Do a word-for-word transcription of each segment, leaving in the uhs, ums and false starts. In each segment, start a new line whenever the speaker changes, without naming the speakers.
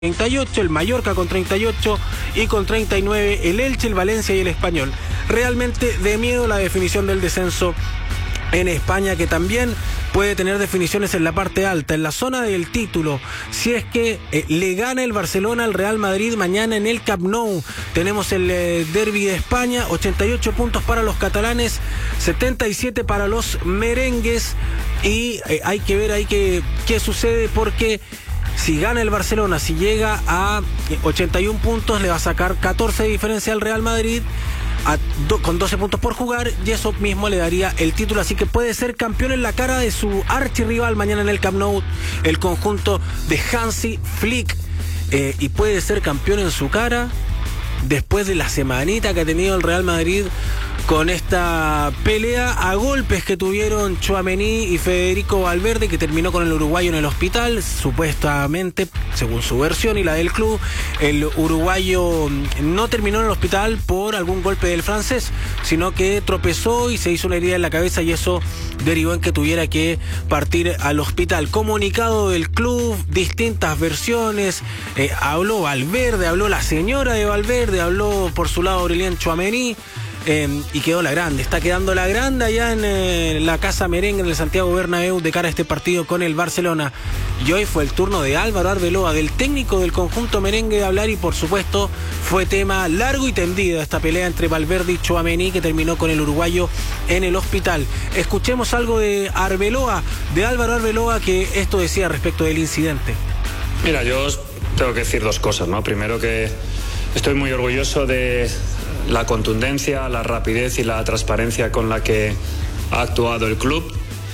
treinta y ocho, el Mallorca con treinta y ocho y con treinta y nueve el Elche, el Valencia y el Español. Realmente de miedo la definición del descenso en España, que también puede tener definiciones en la parte alta, en la zona del título. Si es que eh, le gana el Barcelona al Real Madrid mañana en el Camp Nou, tenemos el eh, derbi de España, ochenta y ocho puntos para los catalanes, setenta y siete para los merengues, y eh, hay que ver ahí qué, qué sucede, porque si gana el Barcelona, si llega a ochenta y uno puntos, le va a sacar catorce de diferencia al Real Madrid, a do, con doce puntos por jugar, y eso mismo le daría el título. Así que puede ser campeón en la cara de su archirrival mañana en el Camp Nou, el conjunto de Hansi Flick, eh, y puede ser campeón en su cara después de la semanita que ha tenido el Real Madrid con esta pelea a golpes que tuvieron Tchouaméni y Federico Valverde, que terminó con el uruguayo en el hospital, supuestamente, según su versión y la del club. El uruguayo no terminó en el hospital por algún golpe del francés, sino que tropezó y se hizo una herida en la cabeza, y eso derivó en que tuviera que partir al hospital. Comunicado del club, distintas versiones, eh, habló Valverde, habló la señora de Valverde, habló por su lado Aurélien Tchouaméni. Eh, y quedó la grande, está quedando la grande allá en eh, la Casa Merengue, en el Santiago Bernabéu, de cara a este partido con el Barcelona. Y hoy fue el turno de Álvaro Arbeloa, del técnico del conjunto merengue, de hablar, y por supuesto fue tema largo y tendido esta pelea entre Valverde y Tchouaméni, que terminó con el uruguayo en el hospital. Escuchemos algo de Arbeloa, de Álvaro Arbeloa, que esto decía respecto del incidente.
Mira, yo os tengo que decir dos cosas, ¿no? Primero, que estoy muy orgulloso de la contundencia, la rapidez y la transparencia con la que ha actuado el club.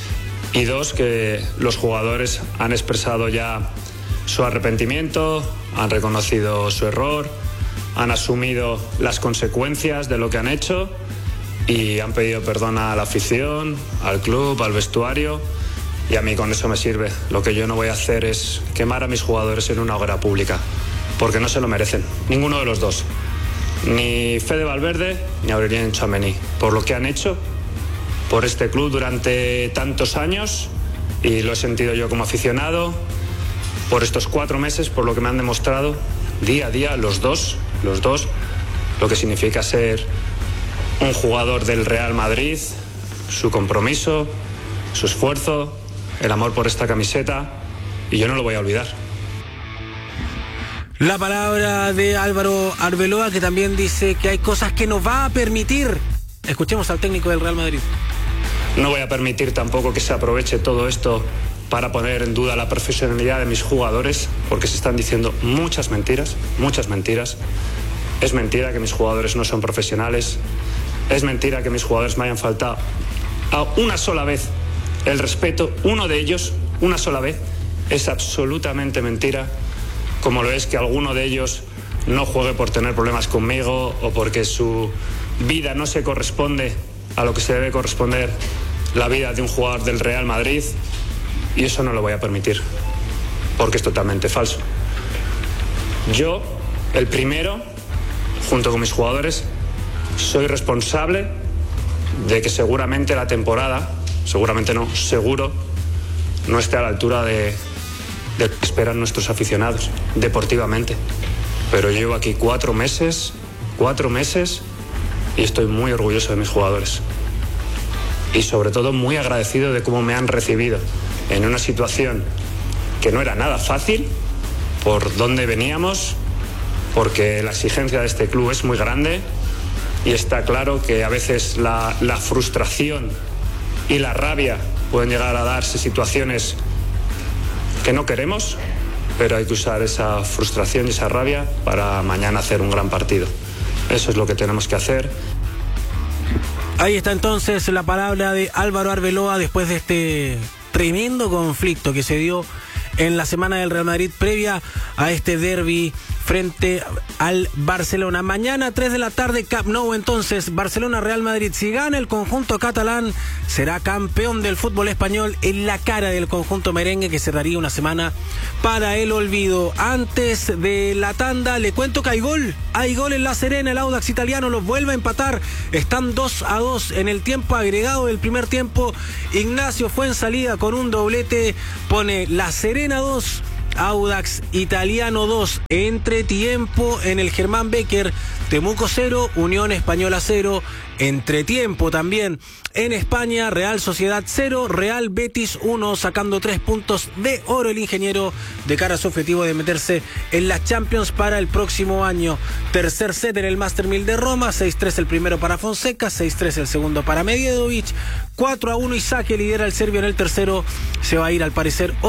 Y dos, que los jugadores han expresado ya su arrepentimiento, han reconocido su error, han asumido las consecuencias de lo que han hecho y han pedido perdón a la afición, al club, al vestuario. Y a mí con eso me sirve. Lo que yo no voy a hacer es quemar a mis jugadores en una hoguera pública, porque no se lo merecen, ninguno de los dos. Ni Fede Valverde ni Aurélien Tchouaméni, por lo que han hecho por este club durante tantos años, y lo he sentido yo como aficionado, por estos cuatro meses, por lo que me han demostrado día a día los dos, los dos, lo que significa ser un jugador del Real Madrid, su compromiso, su esfuerzo, el amor por esta camiseta, y yo no lo voy a olvidar.
La palabra de Álvaro Arbeloa, que también dice que hay cosas que no va a permitir. Escuchemos al técnico del Real Madrid.
No voy a permitir tampoco que se aproveche todo esto para poner en duda la profesionalidad de mis jugadores, porque se están diciendo muchas mentiras, muchas mentiras. Es mentira que mis jugadores no son profesionales. Es mentira que mis jugadores me hayan faltado a una sola vez el respeto, uno de ellos, una sola vez. Es absolutamente mentira. Como lo es que alguno de ellos no juegue por tener problemas conmigo o porque su vida no se corresponde a lo que se debe corresponder la vida de un jugador del Real Madrid, y eso no lo voy a permitir, porque es totalmente falso. Yo, el primero, junto con mis jugadores, soy responsable de que seguramente la temporada, seguramente no, seguro, no esté a la altura de de lo que esperan nuestros aficionados deportivamente. Pero llevo aquí cuatro meses, cuatro meses, y estoy muy orgulloso de mis jugadores. Y sobre todo muy agradecido de cómo me han recibido en una situación que no era nada fácil, por donde veníamos, porque la exigencia de este club es muy grande, y está claro que a veces la, la frustración y la rabia pueden llegar a darse situaciones que no queremos, pero hay que usar esa frustración y esa rabia para mañana hacer un gran partido. Eso es lo que tenemos que hacer.
Ahí está entonces la palabra de Álvaro Arbeloa después de este tremendo conflicto que se dio en la semana del Real Madrid previa a este derbi frente al Barcelona. Mañana, tres de la tarde, Camp Nou, entonces, Barcelona-Real Madrid. Si gana el conjunto catalán, será campeón del fútbol español, en la cara del conjunto merengue, que cerraría una semana para el olvido. Antes de la tanda, le cuento que hay gol. Hay gol en La Serena, el Audax italiano los vuelve a empatar. Están dos a dos en el tiempo agregado del primer tiempo. Ignacio Fuenzalida con un doblete pone La Serena dos, Audax Italiano dos. Entretiempo en el Germán Becker, Temuco cero, Unión Española cero. Entretiempo también en España, Real Sociedad cero, Real Betis uno, sacando tres puntos de oro el ingeniero de cara a su objetivo de meterse en las Champions para el próximo año. Tercer set en el Master mil de Roma, seis tres el primero para Fonseca, seis tres el segundo para Medjedovic, cuatro a uno Isaac lidera el serbio en el tercero, se va a ir al parecer